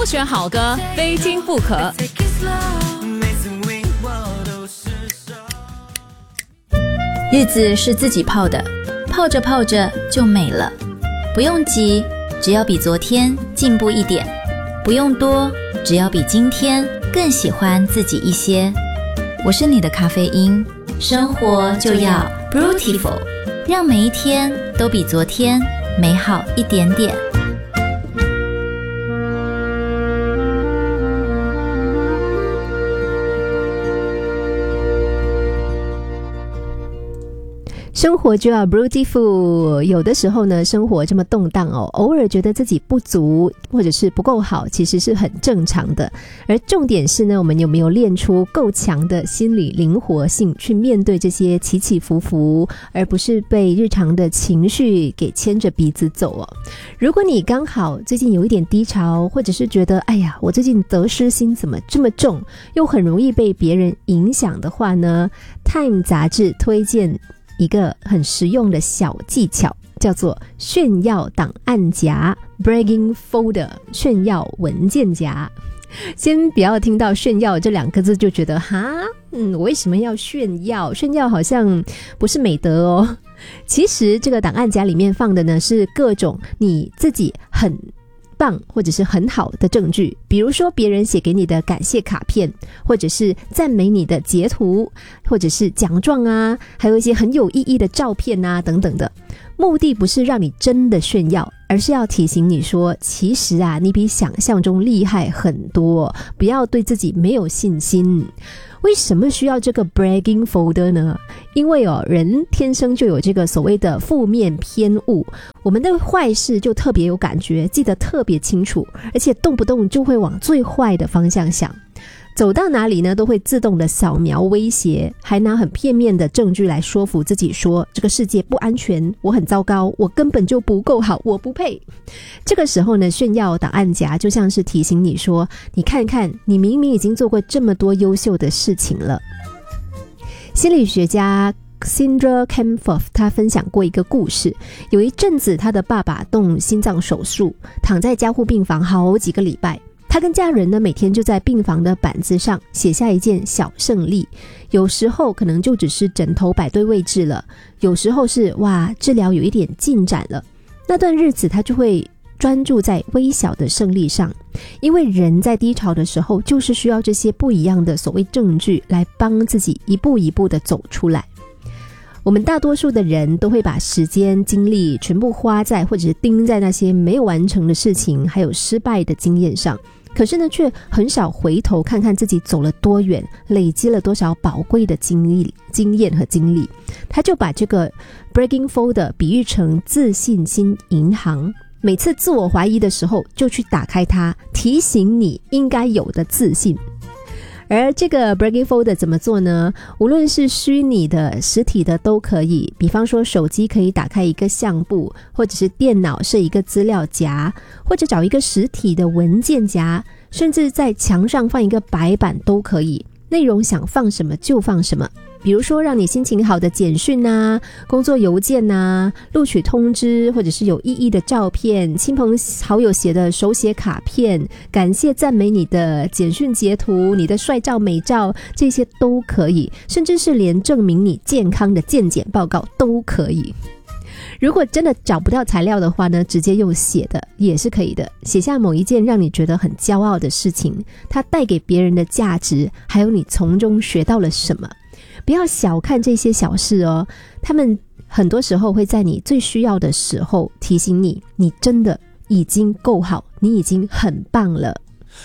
选好歌，非听不可。 日子是自己泡的，泡着泡着就美了。不用急，只要比昨天进步一点；不用多，只要比今天更喜欢自己一些。我是你的咖啡因，生活就要 Beautiful， 让每一天都比昨天美好一点点。 生活就要 beautiful， 有的时候呢，生活这么动荡哦，偶尔觉得自己不足或者是不够好，其实是很正常的。而重点是呢，我们有没有练出够强的心理灵活性，去面对这些起起伏伏，而不是被日常的情绪给牵着鼻子走哦。如果你刚好最近有一点低潮，或者是觉得哎呀，我最近得失心怎么这么重，又很容易被别人影响的话呢， Time 杂志推荐一个很实用的小技巧，叫做炫耀档案夹 Bragging Folder， 炫耀文件夹。先不要听到炫耀这两个字就觉得我为什么要炫耀？炫耀好像不是美德哦。其实这个档案夹里面放的呢，是各种你自己很棒或者是很好的证据，比如说别人写给你的感谢卡片，或者是赞美你的截图，或者是奖状啊，还有一些很有意义的照片啊等等的。目的不是让你真的炫耀，而是要提醒你说，其实啊，你比想象中厉害很多，不要对自己没有信心。为什么需要这个 bragging folder 呢？因为人天生就有这个所谓的负面偏误，我们的坏事就特别有感觉，记得特别清楚，而且动不动就会往最坏的方向想。走到哪里呢，都会自动的扫描威胁，还拿很片面的证据来说服自己说，这个世界不安全，我很糟糕，我根本就不够好，我不配。这个时候呢，炫耀档案夹就像是提醒你说，你看看，你明明已经做过这么多优秀的事情了。心理学家Sindra Kempf 他分享过一个故事，有一阵子他的爸爸动心脏手术，躺在加护病房好几个礼拜。他跟家人呢，每天就在病房的板子上写下一件小胜利，有时候可能就只是枕头摆对位置了，有时候是哇，治疗有一点进展了。那段日子他就会专注在微小的胜利上，因为人在低潮的时候就是需要这些不一样的所谓证据来帮自己一步一步的走出来。我们大多数的人都会把时间精力全部花在或者是盯在那些没有完成的事情还有失败的经验上，可是呢，却很少回头看看自己走了多远，累积了多少宝贵的经验和经历。他就把这个 bragging folder 比喻成自信心银行，每次自我怀疑的时候就去打开它，提醒你应该有的自信。而这个 bragging folder 怎么做呢？无论是虚拟的实体的都可以，比方说手机可以打开一个相簿，或者是电脑设一个资料夹，或者找一个实体的文件夹，甚至在墙上放一个白板都可以，内容想放什么就放什么。比如说让你心情好的简讯啊，工作邮件啊，录取通知，或者是有意义的照片，亲朋好友写的手写卡片，感谢赞美你的简讯截图，你的帅照美照，这些都可以，甚至是连证明你健康的健检报告都可以。如果真的找不到材料的话呢，直接用写的也是可以的，写下某一件让你觉得很骄傲的事情，它带给别人的价值，还有你从中学到了什么。不要小看这些小事哦，他们很多时候会在你最需要的时候提醒你，你真的已经够好，你已经很棒了。